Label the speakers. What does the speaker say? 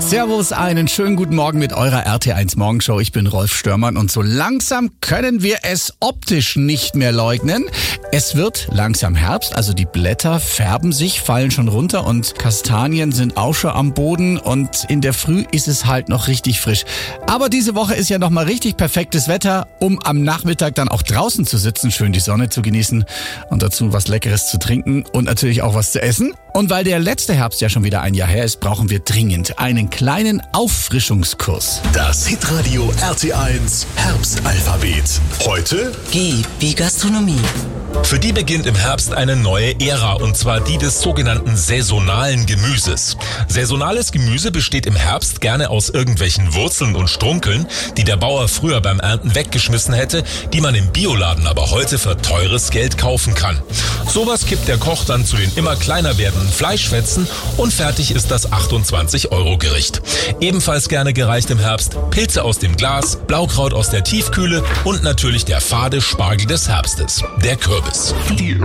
Speaker 1: Servus, einen schönen guten Morgen mit eurer RT1 Morgenshow. Ich bin Rolf Störmann und so langsam können wir es optisch nicht mehr leugnen. Es wird langsam Herbst, also die Blätter färben sich, fallen schon runter und Kastanien sind auch schon am Boden und in der Früh ist es halt noch richtig frisch. Aber diese Woche ist ja noch mal richtig perfektes Wetter, um am Nachmittag dann auch draußen zu sitzen, schön die Sonne zu genießen und dazu was Leckeres zu trinken und natürlich auch was zu essen. Und weil der letzte Herbst ja schon wieder ein Jahr her ist, brauchen wir dringend einen kleinen Auffrischungskurs.
Speaker 2: Das Hitradio RT1 Herbstalphabet. Heute
Speaker 3: G wie Gastronomie.
Speaker 4: Für die beginnt im Herbst eine neue Ära, und zwar die des sogenannten saisonalen Gemüses. Saisonales Gemüse besteht im Herbst gerne aus irgendwelchen Wurzeln und Strunkeln, die der Bauer früher beim Ernten weggeschmissen hätte, die man im Bioladen aber heute für teures Geld kaufen kann. Sowas kippt der Koch dann zu den immer kleiner werdenden Fleischfetzen und fertig ist das 28-Euro-Gericht. Ebenfalls gerne gereicht im Herbst Pilze aus dem Glas, Blaukraut aus der Tiefkühle und natürlich der fade Spargel des Herbstes, der Kürbis.